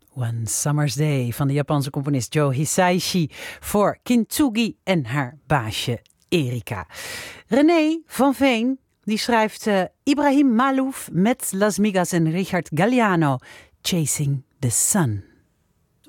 One Summer's Day van de Japanse componist Joe Hisaishi voor Kintsugi en haar baasje Erika. René van Veen die schrijft Ibrahim Malouf met Las Migas en Richard Galliano, Chasing the Sun.